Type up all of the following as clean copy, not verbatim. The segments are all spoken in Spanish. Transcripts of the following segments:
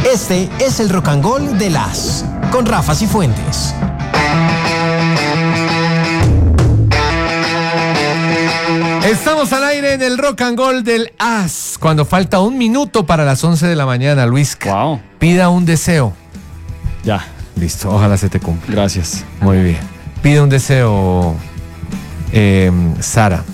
Este es el Rock and Roll de las con Rafa Cifuentes. Estamos al aire en el Rock and Roll del As. Cuando falta 1 minuto para las 11 de la mañana, Luis. Wow. Pida un deseo. Ya. Listo, ojalá se te cumpla. Gracias. Muy bien. Pide un deseo, Sara.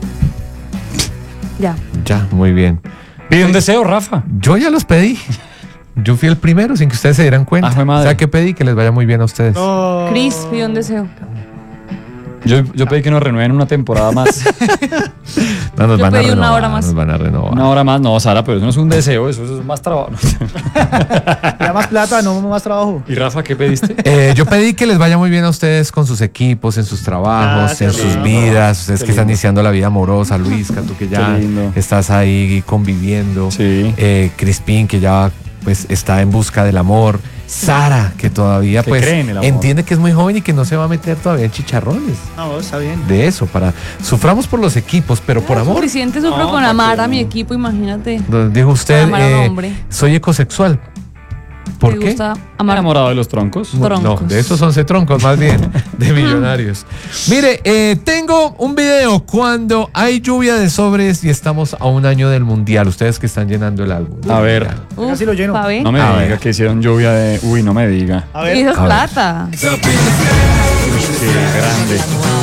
Ya. Ya, muy bien. Pide un deseo, Rafa. Yo ya los pedí. Yo fui el primero sin que ustedes se dieran cuenta. fue madre. O sea, que pedí que les vaya muy bien a ustedes. Oh. Chris pidió un deseo. Yo pedí que nos renueven una temporada más. No nos Yo van a pedí renovar. una hora más. Nos van a renovar. Una hora más, no, Sara, pero eso no es un deseo, eso es más trabajo. Ya más plata, no más trabajo. ¿Y Rafa, qué pediste? Yo pedí que les vaya muy bien a ustedes con sus equipos, en sus trabajos, qué en sus lindo. vidas. Ustedes Qué que están lindo. iniciando la vida amorosa, Luisca, tú que ya Qué lindo. estás ahí conviviendo. Sí. Crispín, que ya pues está en busca del amor. Sara, que todavía Que pues cree en el amor. entiende que es muy joven y que no se va a meter todavía en chicharrones. No, está bien. De eso, suframos por los equipos, pero por amor. Suficiente sufro No, con ¿para amar qué? a mi equipo, imagínate. Dijo usted, Amar a un hombre. soy ecosexual. ¿Por ¿Te qué? gusta amar? Enamorado de los troncos. No, troncos? de esos 11 troncos, más bien, de millonarios. Mire, tengo un video cuando hay lluvia de sobres y estamos a 1 año del mundial. Ustedes que están llenando el álbum. A ver. Casi lo lleno. ¿Pa' ver? No me A diga ver. que hicieron lluvia de... Uy, no me diga. A ver. Y eso es A ver. plata. Qué grande.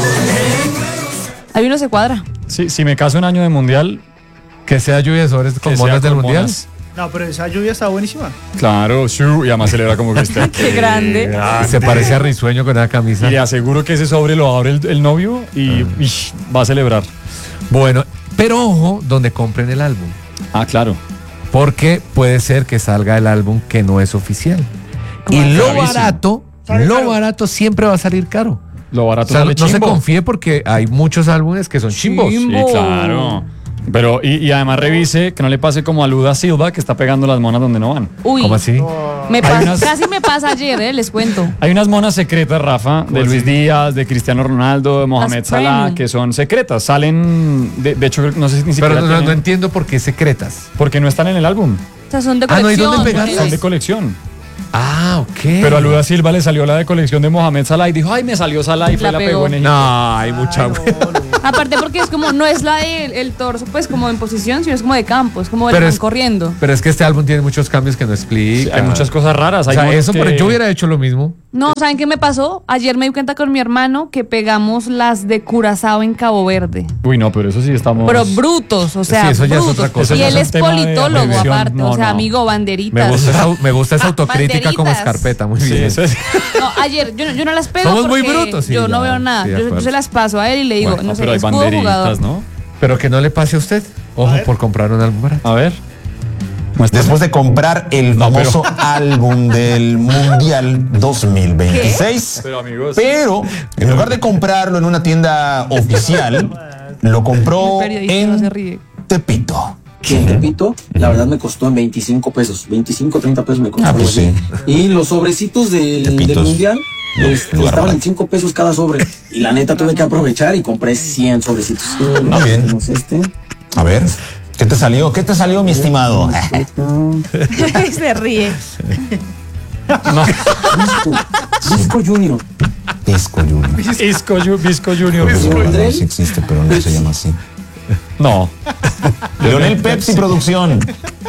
Ahí uno se cuadra. Sí, si me caso 1 año de mundial, Que sea lluvia de sobres con que sea monas del con mundial. monas. No, pero esa lluvia está buenísima. Claro, shu, y además celebra como Cristian. Qué grande. Se parece a Risueño con una camisa. Y le aseguro que ese sobre lo abre el novio y va a celebrar. Bueno, pero ojo donde compren el álbum. Ah, claro. Porque puede ser que salga el álbum que no es oficial. Y lo Carísimo. barato siempre va a salir caro. Lo O barato sea, sale no se chimbo. confíe porque hay muchos álbumes que son chimbos. Sí, claro. Pero, y además revise que no le pase como a Luda Silva, que está pegando las monas donde no van. Uy, ¿Cómo así? casi me pasa ayer, les cuento. Hay unas monas secretas, Rafa, de Luis Díaz, de Cristiano Ronaldo, de Mohamed Las Salah, premium. que son secretas. Salen, de hecho, no sé si ni siquiera Pero no tienen- entiendo por qué secretas. porque no están en el álbum. O sea, son de Ah, no, ¿y colección. dónde pegarlas? Son de colección. Ah, ok. Pero a Luda Silva le salió la de colección de Mohamed Salah y dijo, ay, me salió Salah y fue La la pegó. pegó en Egipto. No, hay mucha. Aparte porque es como, no es la del torso, pues como en posición, sino es como de campo, es como Pero el man es- corriendo. Pero es que este álbum tiene muchos cambios que no explica. Hay muchas cosas raras. O Hay sea, monas eso, que- pero yo hubiera hecho lo mismo. No, ¿saben qué me pasó? Ayer me di cuenta con mi hermano que pegamos las de Curazao en Cabo Verde. Uy, no, pero eso sí estamos... Pero brutos, o sea, Sí, eso ya es brutos. otra cosa. Y Eso él ya es es un tema de politólogo revisión. aparte, No, o sea, no. amigo, banderitas. Me gusta esa autocrítica como Banderitas. escarpeta, muy Sí, bien. eso es- No, ayer yo no las pego Somos muy porque brutos, sí, yo no ya, veo nada. sí, de Yo acuerdo. se las paso a él y le digo, Bueno, no sé, pero hay escudo banderitas, jugador. ¿no? Pero que no le pase a usted. Ojo, por comprar un álbum barato. A ver. Muéstrame. Después de comprar el famoso álbum del Mundial 2026. Pero, amigos. Pero en lugar de comprarlo en una tienda oficial, lo compró El periodista no se ríe. en Tepito. Que repito, la verdad me costó en 25 pesos. 25, 30 pesos me costó. Ah, pues sí. Y los sobrecitos del Tepitos. mundial Lugar estaban barato. en 5 pesos cada sobre. Y la neta tuve que aprovechar y compré 100 sobrecitos. Muy bien. Tenemos este. A ver, ¿qué te salió? ¿Qué te salió, mi estimado? Se ríe. Disco Junior. Disco Junior. Visco Junior. No, sí existe, pero no se llama así. No. Leonel Pepsi Producción.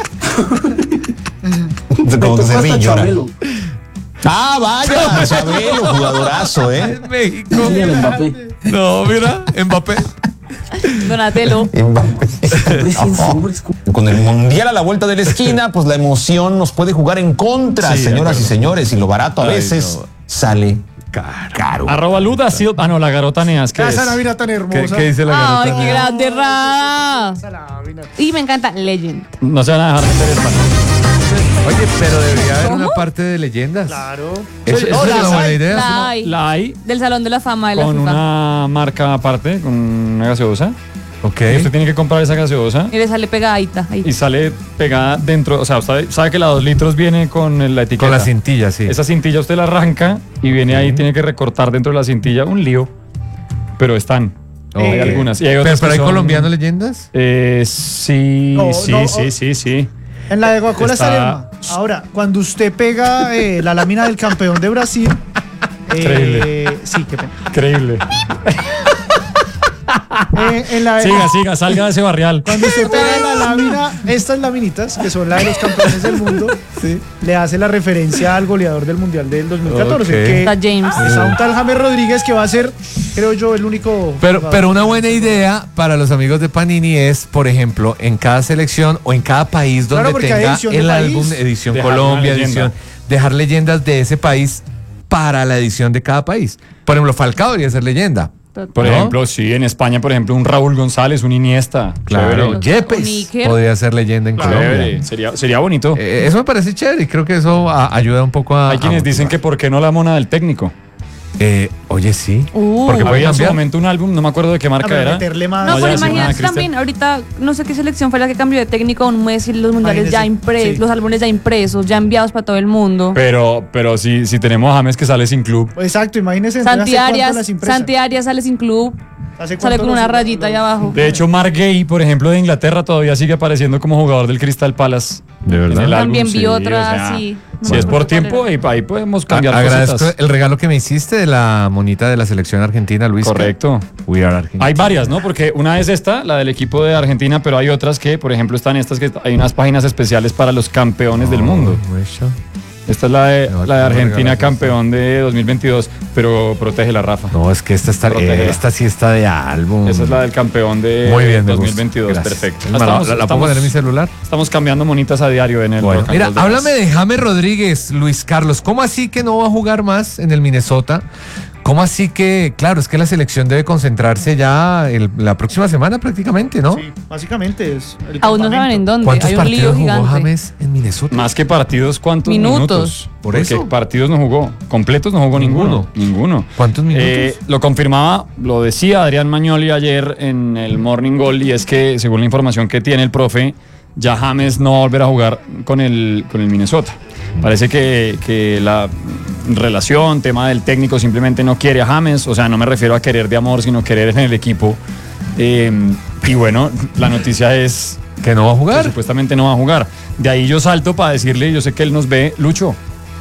Me Como tocó se hasta ríe, llora. Chabelo. Ah, vaya, Chabelo, jugadorazo, ¿eh? México. Kylian Mbappé. No, mira, Mbappé. Donatello. Compré 100 sobres. Con el Mundial a la vuelta de la esquina, pues la emoción nos puede jugar en contra, Sí, señoras de y señores, y lo barato a Ay, veces no. sale caro. @ Luda Silva. Ah, no, la garotaneas. ¿Qué es? Esa Navina tan ¿Qué, hermosa. qué dice la Ay, garota? qué grande, Ra. Esa Navina. Y me encanta Legend. No se van a dejar meter español. Oye, pero debería haber ¿Cómo? una parte de leyendas. Claro. Eso es una buena idea. La hay. La hay Del Salón de la Fama de la con FIFA. una marca aparte, con una gaseosa. Ok. Y usted tiene que comprar esa gaseosa Y le sale pegadita. Ahí. y sale pegada dentro. O sea, usted sabe que la 2 litros viene con la etiqueta. Con la cintilla, sí. Esa cintilla usted la arranca y viene ahí, tiene que recortar dentro de la cintilla un lío. Pero están. Hay Ok. algunas. Y hay otras Pero que hay son- colombianos leyendas. Sí, No, sí, no, sí, sí, sí. En la de Coca-Cola está Está Lerma. Ahora, cuando usted pega la lámina del campeón de Brasil. Increíble. Sí, qué pena. Increíble. Siga. Siga, salga de ese barrial. Cuando usted pega la lámina, estas laminitas, que son las de los campeones del mundo, le hace la referencia al goleador del Mundial del 2014. Ok. Que Está James. está un tal James Rodríguez que va a ser, creo yo, el único. Pero una buena idea para los amigos de Panini es, por ejemplo, en cada selección o en cada país donde Claro, porque hay tenga edición de el país. álbum, edición Dejar Colombia, una leyenda. edición, dejar leyendas de ese país para la edición de cada país. Por ejemplo, Falcao debería ser leyenda. Por ¿no? ejemplo, sí, en España, por ejemplo, un Raúl González, un Iniesta. Claro, Chévere. Yepes Un Iker. podría ser leyenda en Chévere. Colombia. Sería bonito. Eso me parece chévere y creo que eso ayuda un poco a. Hay quienes dicen que por qué no la mona del técnico. Oye, sí. Porque puede había en su cambiar. momento un álbum, no me acuerdo de qué marca era. Meterle más. No, vaya pero a decir nada, imagínate Cristian. también, ahorita no sé qué selección fue la que cambió de técnico, un mes y los mundiales ya Imagínese, impresos, sí. los álbumes ya impresos, ya enviados para todo el mundo. Pero si tenemos a James que sale sin club. Exacto, imagínese. entonces, Santi ¿hace cuánto Arias, las impresan? Santi Arias sale sin club, ¿Hace sale cuánto con una los- rayita ahí abajo. De hecho, Mark Gay, por ejemplo, de Inglaterra, todavía sigue apareciendo como jugador del Crystal Palace. ¿De verdad? En el álbum, También vi sí, otra, o sea, sí. No Si me es por acuerdo cuál tiempo, era. ahí podemos cambiar Agradezco cositas. el regalo que me hiciste de la monita de la selección argentina, Luis. Correcto. We are Argentina. Hay varias, ¿no? Porque una es esta, la del equipo de Argentina, pero hay otras que, por ejemplo, están estas que hay unas páginas especiales para los campeones del mundo. Esta es la de Argentina, regalar campeón de 2022, pero protege la Rafa. No, es que Protégela. esta sí está de álbum. Esa es la del campeón de Muy bien, me gusta. 2022. Gracias. Perfecto. Es más, ¿La puedo poner en mi celular? Estamos cambiando monitas a diario en el Bueno, Rock and mira, Roll de háblame Más. de James Rodríguez, Luis Carlos. ¿Cómo así que no va a jugar más en el Minnesota? ¿Cómo así que, claro, es que la selección debe concentrarse ya la próxima semana prácticamente, ¿no? Sí, básicamente es. El Aún no saben en campamento. dónde, ¿Cuántos hay un lío partidos jugó gigante. James en Minnesota? Más que partidos, ¿cuántos Minutos. minutos? Por Porque eso. partidos no jugó. Completos no jugó ninguno. ¿Cuántos minutos? Lo confirmaba, lo decía Adrián Magnoli ayer en el Morning Goal, y es que, según la información que tiene el profe, ya James no va a volver a jugar con el Minnesota. Parece que la relación, tema del técnico, simplemente no quiere a James. O sea, no me refiero a querer de amor, sino querer en el equipo. Y bueno, la noticia es ¿Que no va a que jugar? supuestamente no va a jugar. De ahí yo salto para decirle, yo sé que él nos ve, Lucho,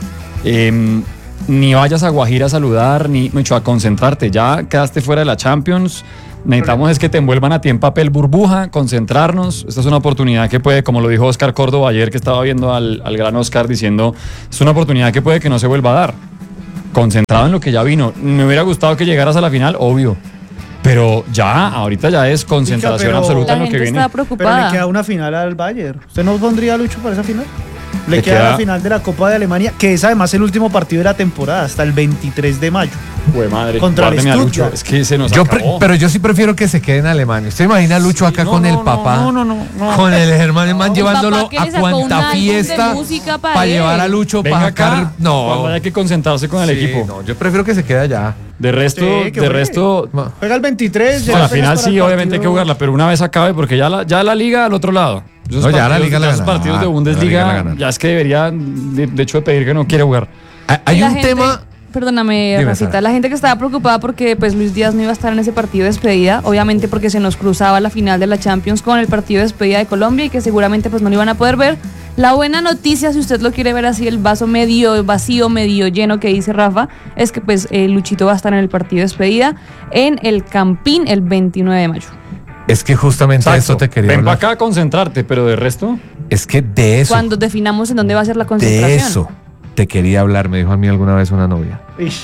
ni vayas a Guajira a saludar, ni mucho a concentrarte. Ya quedaste fuera de la Champions. Necesitamos es que te envuelvan a ti en papel burbuja, concentrarnos. Esta es una oportunidad que puede, como lo dijo Oscar Córdoba ayer, que estaba viendo al gran Oscar diciendo, es una oportunidad que puede que no se vuelva a dar. Concentrado en lo que ya vino. Me hubiera gustado que llegaras a la final, obvio. Pero ya, ahorita ya es concentración pero absoluta La en lo que gente viene. está Pero le preocupada. queda una final al Bayern. ¿Usted no pondría a Lucho para esa final? Le Le queda queda- la final de la Copa de Alemania, que es además el último partido de la temporada, hasta el 23 de mayo. Jue madre, Contra el guárdeme a Lucho. Stuttgart. Es que se nos Pero acabó. yo sí prefiero que se quede en Alemania. ¿Usted imagina a Lucho acá no, con el no, papá? no. Con el hermano man Un llevándolo papá que a le sacó un cuanta álbum de fiesta música para para él. llevar a Lucho Venga para acá. sacar. No. Cuando haya que concentrarse con el Sí, equipo. no, yo prefiero que se quede allá. De resto, Sí, que juegue. Juega el 23. Bueno, la apenas final para sí, el obviamente hay que partido. jugarla, pero una vez acabe, porque ya la liga al otro lado. Esos No, ya la partidos- liga la esos gana. partidos de Ya la liga la Bundesliga, gana. ya es que debería, de hecho, de pedir que no quiere jugar. Hay La un gente- tema. Perdóname, Dime, Rafita. Sara. La gente que estaba preocupada porque pues Luis Díaz no iba a estar en ese partido de despedida, obviamente porque se nos cruzaba la final de la Champions con el partido de despedida de Colombia y que seguramente pues no lo iban a poder ver. La buena noticia, si usted lo quiere ver así, el vaso medio vacío, medio lleno que dice Rafa, es que pues Luchito va a estar en el partido de despedida en el Campín el 29 de mayo. Es que justamente eso te quería Ven para hablar. acá a concentrarte, pero de resto, Es que de eso. Cuando definamos en dónde va a ser la De concentración. eso te quería hablar. Me dijo a mí alguna vez una novia. Ish.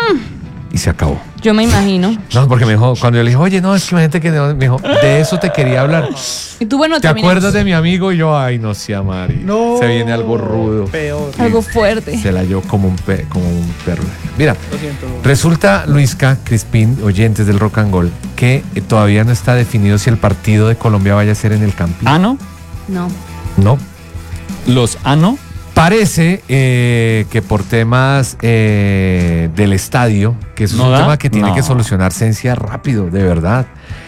Y se acabó. Yo me imagino. No, porque me dijo, cuando yo le dije, oye, no, es que imagínate que me dijo, de eso te quería hablar. Y tú, bueno, ¿Te también acuerdas de mi amigo? Y yo, ay, no sea Mari. No. Se viene algo rudo. Peor. algo fuerte. Se la llevó como un perro. Mira, Lo siento. resulta, Luisca Crispín, oyentes del Rock and Roll, que todavía no está definido si el partido de Colombia vaya a ser en el Campín. ¿ano? No. No. Los ano. Parece que por temas del estadio, que eso es ¿No un da? tema que tiene No. que solucionarse en sí rápido, de verdad.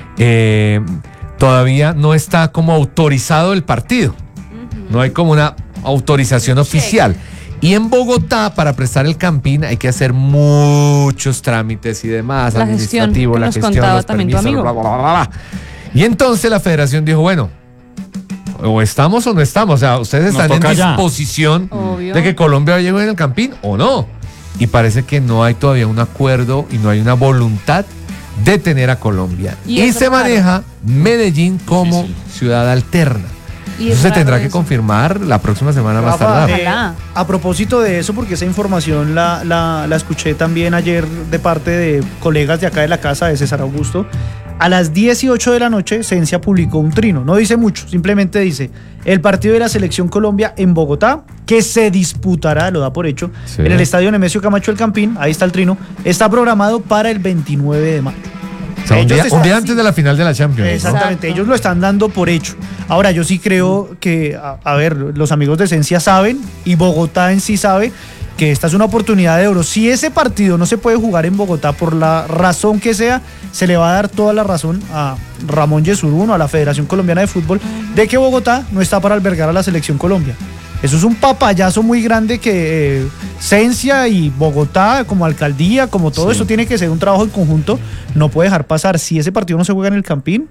Todavía no está como autorizado el partido. No hay como una autorización oficial. Y en Bogotá, para prestar el Campín, hay que hacer muchos trámites y demás. La gestión, administrativo, que la nos gestión, contaba los también tu permisos, amigo. bla, bla, bla, bla. Y entonces la federación dijo, bueno, o estamos o no estamos. O sea, ustedes Nos están en toca ya. disposición Obvio. de que Colombia llegue en el Campín o no. Y parece que no hay todavía un acuerdo y no hay una voluntad de tener a Colombia. Y Y eso se es raro. maneja Medellín como ciudad alterna. Y Eso es se raro tendrá que eso. confirmar la próxima semana más Rafa, tardar. Ojalá. a propósito de eso, porque esa información la escuché también ayer de parte de colegas de acá de la casa, de César Augusto, a las 18 de la noche Ciencia publicó un trino, no dice mucho, simplemente dice, el partido de la Selección Colombia en Bogotá, que se disputará, lo da por hecho, Sí. en el Estadio Nemesio Camacho El Campín, ahí está el trino, está programado para el 29 de mayo. O sea, un Ellos día, están un día así. antes de la final de la Champions. ¿no? Exactamente, Exacto. ellos lo están dando por hecho. Ahora, yo sí creo que, a ver, los amigos de Esencia saben y Bogotá en sí sabe que esta es una oportunidad de oro. Si ese partido no se puede jugar en Bogotá por la razón que sea, se le va a dar toda la razón a Ramón Yesurún o a la Federación Colombiana de Fútbol de que Bogotá no está para albergar a la Selección Colombia. Eso es un papayazo muy grande que Cencia y Bogotá como alcaldía, como todo eso tiene que ser un trabajo en conjunto, no puede dejar pasar. Si ese partido no se juega en el Campín,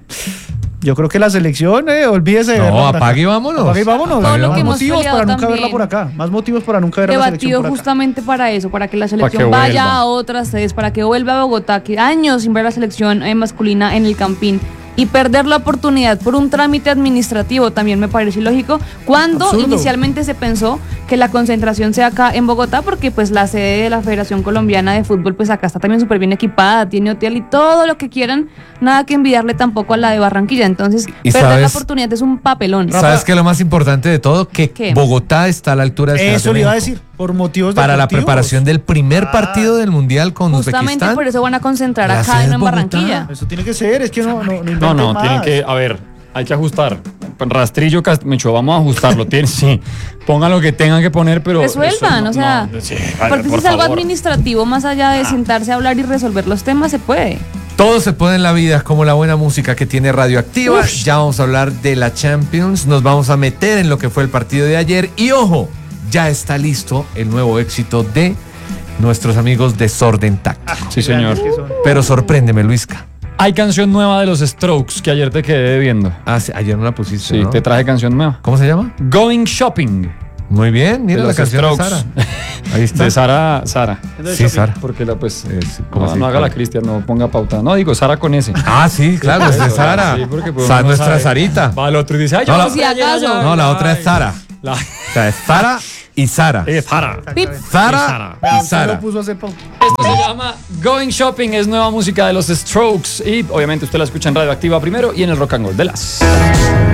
yo creo que la selección, olvídese de No, verla por acá. apague y vámonos. Apague y vámonos. Todo lo Más que hemos motivos peleado para nunca verla también. por acá. Más motivos para nunca ver a la selección Debatido por acá. justamente para eso, para que la que selección vaya vuelva. a otras sedes, para que vuelva a Bogotá, que años sin ver la selección masculina en el Campín. Y perder la oportunidad por un trámite administrativo también me parece ilógico, cuando Absurdo. inicialmente se pensó que la concentración sea acá en Bogotá, porque pues la sede de la Federación Colombiana de Fútbol pues acá está también súper bien equipada, tiene hotel y todo lo que quieran, nada que envidiarle tampoco a la de Barranquilla. Entonces ¿Y perder la sabes? oportunidad es un papelón. ¿Sabes qué es lo más importante de todo? Que ¿Qué? Bogotá está a la altura de Eso le iba a decir, por motivos para la deportivos. preparación del primer Ah. partido del Mundial con Justamente Uzbekistán. por eso van a concentrar La acá sede y no es en Bogotá. Barranquilla. Eso tiene que ser, es que no No, inventen no, más. tienen que, a ver, hay que ajustar. Rastrillo, Mecho, vamos a ajustarlo. Sí, pongan lo que tengan que poner, pero. Resuelvan, eso o sea, sí, porque si por es algo favor. administrativo, más allá de sentarse a hablar y resolver los temas, se puede. Todo se puede en la vida, como la buena música que tiene Radioactiva. Ya vamos a hablar de la Champions, nos vamos a meter en lo que fue el partido de ayer. Y ojo, ya está listo el nuevo éxito de nuestros amigos de Desorden Táctico. Sí, señor. Grandes que son. Pero sorpréndeme, Luisca. Hay canción nueva de los Strokes que ayer te quedé viendo. Ah, sí, ayer no la pusiste, Sí, ¿no? te traje canción nueva. ¿Cómo se llama? Going Shopping. Muy bien, mira De la los canción de Strokes. Sara. Ahí está. De Sara. Sí, Sara. Porque la pues. ¿cómo No, así? no haga la Cristian, no ponga pauta. No, digo Sara con ese. Ah, sí, claro, es de Eso, Sara. sí, porque, pues, Sa- uno nuestra sabe. Sarita. Va al otro y dice, ay, No, yo la- no sé, acaso. No, la otra es Sara. La, O sea, es Sara y Sara. es Sara. Pip. Sara Vea, y usted Sara. lo puso a hacer pauta. Esto se llama Going Shopping, es nueva música de los Strokes y obviamente usted la escucha en Radioactiva primero y en el Rock and Roll de las.